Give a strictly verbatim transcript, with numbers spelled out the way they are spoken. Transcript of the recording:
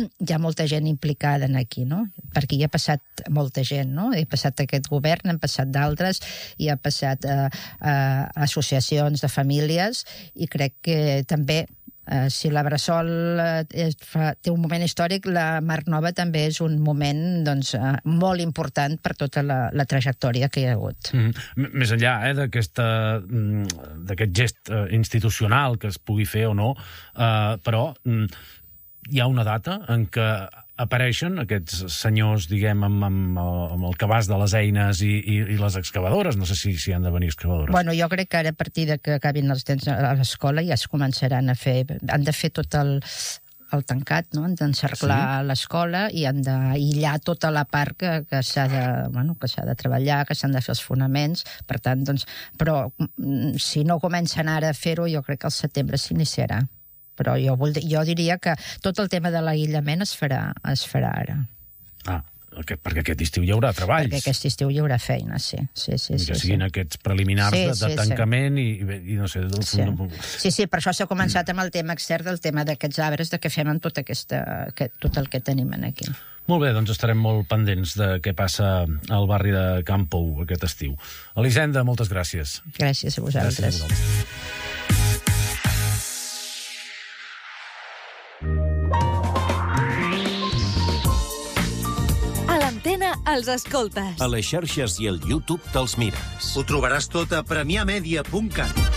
hi ha molta gent implicada en aquí, no? Perquè hi ha passat molta gent, no? Hi ha passat aquest govern, han passat d'altres, hi ha passat eh, eh, associacions de famílies, i crec que també Uh, si la Bressol uh, fa, té un moment històric, la Marc Nova també és un moment doncs, uh, molt important per tota la, la trajectòria que hi ha hagut. Mm. Més enllà eh, d'aquest gest uh, institucional que es pugui fer o no, uh, però mm, hi ha una data en què apareixen aquests senyors, diguem, amb, amb, amb el cabàs de les eines i, i, i les excavadores. No sé si, si han de venir excavadores. Bueno, jo crec que ara, a partir de que acabin els temps a l'escola, ja es començaran a fer... Han de fer tot el, el tancat, no? Han d'encerclar sí? l'escola i han d'aïllar tota la part que, que s'ha de, bueno, que s'ha de treballar, que s'han de fer els fonaments. Per tant, doncs... Però si no comencen ara a fer-ho, jo crec que al setembre s'iniciarà. Però jo, vol, jo diria que tot el tema de l'aïllament es farà, es farà ara. Ah, aquest, perquè aquest estiu hi haurà treballs. Perquè aquest estiu hi haurà feina, sí. sí, sí, I que sí siguin sí. aquests preliminars sí, de, de sí, tancament sí. I, i no sé... Del sí. Fund... sí, sí, per això s'ha començat amb el tema extern, del tema d'aquests arbres, de què fem amb tot, aquesta, aquest, tot el que tenim aquí. Molt bé, doncs estarem molt pendents de què passa al barri de Can Pou aquest estiu. Elisenda, moltes gràcies. Gràcies a vosaltres. Gràcies a vosaltres. Els escoltes. A les xarxes i al YouTube te'ls mires. Ho trobaràs tot a premià media punt cat.